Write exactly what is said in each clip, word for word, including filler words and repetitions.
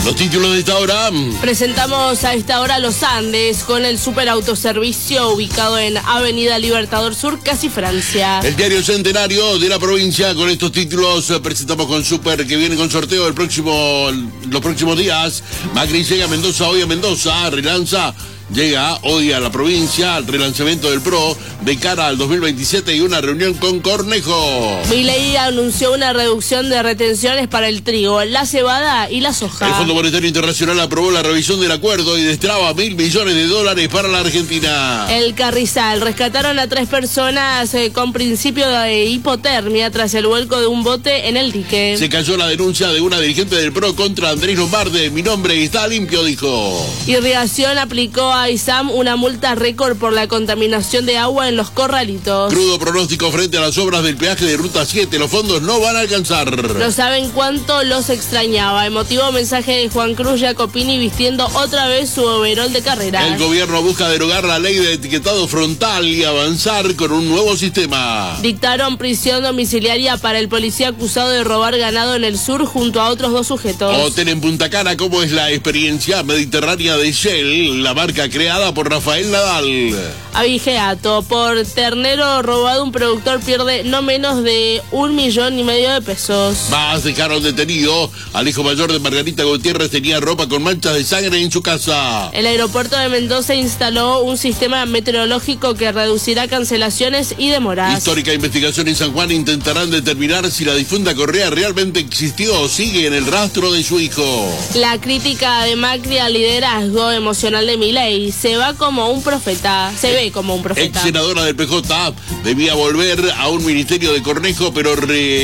Los títulos de esta hora. Presentamos a esta hora Los Andes con el superautoservicio ubicado en Avenida Libertador Sur, casi Francia. El diario Centenario de la provincia con estos títulos. Presentamos con Super que viene con sorteo el próximo, los próximos días. Macri llega a Mendoza, hoy a Mendoza, relanza. Llega hoy a la provincia al relanzamiento del P R O de cara al dos mil veintisiete y una reunión con Cornejo. Milei anunció una reducción de retenciones para el trigo, la cebada y la soja. El Fondo Monetario Internacional aprobó la revisión del acuerdo y destraba mil millones de dólares para la Argentina. El Carrizal rescataron a tres personas eh, con principio de hipotermia tras el vuelco de un bote en el dique. Se cayó la denuncia de una dirigente del P R O contra Andrés Lombarde. Mi nombre está limpio, dijo. Irrigación aplicó a I S A M una multa récord por la contaminación de agua en los corralitos. Crudo pronóstico frente a las obras del peaje de Ruta siete. Los fondos no van a alcanzar. No saben cuánto los extrañaba. Emotivo mensaje de Juan Cruz Jacopini vistiendo otra vez su overol de carrera. El gobierno busca derogar la ley de etiquetado frontal y avanzar con un nuevo sistema. Dictaron prisión domiciliaria para el policía acusado de robar ganado en el sur junto a otros dos sujetos. Hotel en Punta Cana, ¿cómo es la experiencia mediterránea de Shell? La marca creada por Rafael Nadal. Avigeato, por ternero robado un productor pierde no menos de un millón y medio de pesos. Más dejaron detenido al hijo mayor de Margarita Gutiérrez, tenía ropa con manchas de sangre en su casa. El aeropuerto de Mendoza instaló un sistema meteorológico que reducirá cancelaciones y demoras. Histórica investigación en San Juan, intentarán determinar si la difunta Correa realmente existió o sigue en el rastro de su hijo. La crítica de Macri al liderazgo emocional de Milei. Se va como un profeta, se ve como un profeta. Ex senadora del P J debía volver a un ministerio de Cornejo, pero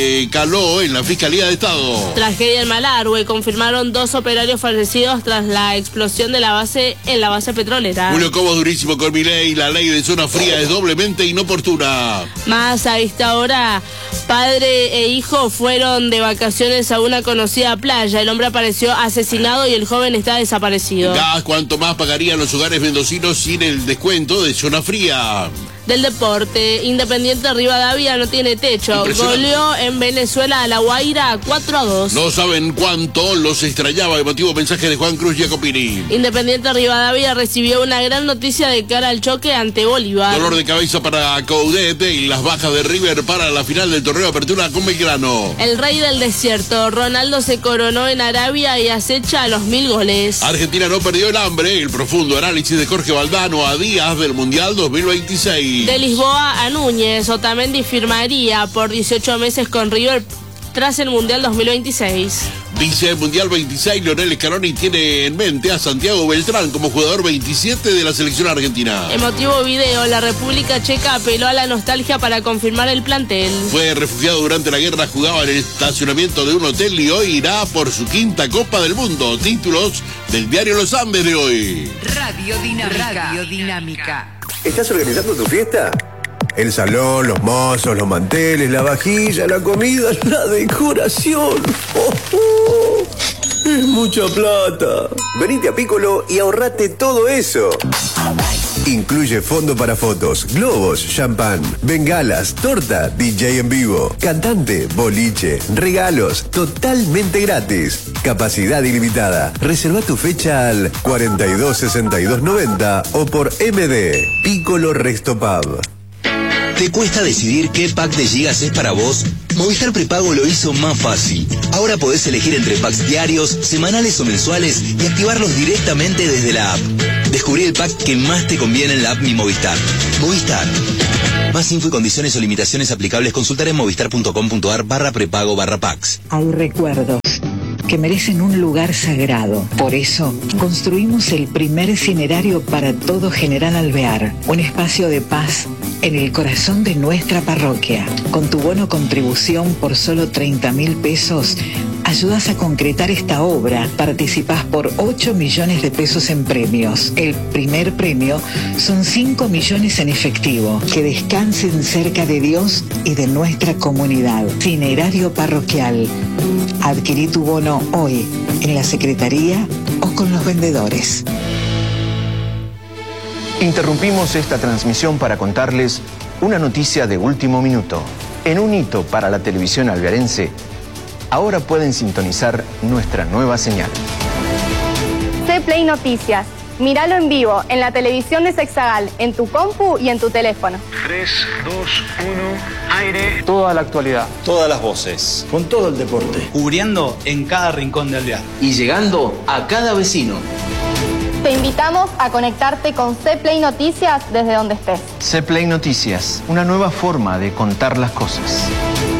recaló en la Fiscalía de Estado. Tragedia en Malargüe, confirmaron dos operarios fallecidos tras la explosión de la base en la base petrolera. Julio Cobos durísimo con Milei, la ley de zona fría es doblemente inoportuna. Más a esta hora, padre e hijo fueron de vacaciones a una conocida playa. El hombre apareció asesinado y el joven está desaparecido. Gas, ¿cuánto más pagarían los hogares mendocinos sin el descuento de zona fría? Del deporte, Independiente Rivadavia no tiene techo. Goleó en Venezuela a La Guaira cuatro a dos. No saben cuánto los extrañaba. Emotivo mensaje de Juan Cruz Jacopini. Independiente Rivadavia recibió una gran noticia de cara al choque ante Bolívar. Dolor de cabeza para Coudet y las bajas de River para la final del torneo de apertura con Belgrano. El rey del desierto, Ronaldo se coronó en Arabia y acecha a los mil goles. Argentina no perdió el hambre. El profundo análisis de Jorge Valdano a días del Mundial dos mil veintiséis. De Lisboa a Núñez, Otamendi firmaría por dieciocho meses con River tras el Mundial dos mil veintiséis. Dice Mundial veintiséis, Lionel Scaloni tiene en mente a Santiago Beltrán como jugador veintisiete de la selección argentina. Emotivo video, la República Checa apeló a la nostalgia para confirmar el plantel. Fue refugiado durante la guerra, jugaba en el estacionamiento de un hotel y hoy irá por su quinta Copa del Mundo. Títulos del diario Los Andes de hoy. Radio Dinámica. Radio Dinámica. ¿Estás organizando tu fiesta? El salón, los mozos, los manteles, la vajilla, la comida, la decoración. Oh, oh. Es mucha plata. Venite a Piccolo y ahorrate todo eso. Incluye fondo para fotos, globos, champán, bengalas, torta, D J en vivo, cantante, boliche, regalos, totalmente gratis. Capacidad ilimitada. Reserva tu fecha al cuarenta y dos sesenta y dos noventa o por M D. Piccolo Resto Pub. ¿Te cuesta decidir qué pack de gigas es para vos? Movistar Prepago lo hizo más fácil. Ahora podés elegir entre packs diarios, semanales o mensuales y activarlos directamente desde la app. Descubrí el pack que más te conviene en la app Mi Movistar. Movistar. Más info y condiciones o limitaciones aplicables consultar en movistar.com.ar barra prepago barra packs. Hay recuerdos que merecen un lugar sagrado. Por eso, construimos el primer cinerario para todo General Alvear, un espacio de paz en el corazón de nuestra parroquia. Con tu bono contribución por solo treinta mil pesos, ayudas a concretar esta obra. Participás por ocho millones de pesos en premios. El primer premio son cinco millones en efectivo. Que descansen cerca de Dios y de nuestra comunidad. Cinerario parroquial. Adquirí tu bono hoy en la Secretaría o con los vendedores. Interrumpimos esta transmisión para contarles una noticia de último minuto. En un hito para la televisión alvearense, ahora pueden sintonizar nuestra nueva señal. C-Play Noticias. Míralo en vivo en la televisión de Sexagal, en tu compu y en tu teléfono. tres, dos, uno, aire. Toda la actualidad. Todas las voces. Con todo el deporte. Cubriendo en cada rincón de Alvear. Y llegando a cada vecino. Te invitamos a conectarte con C-Play Noticias desde donde estés. C-Play Noticias, una nueva forma de contar las cosas.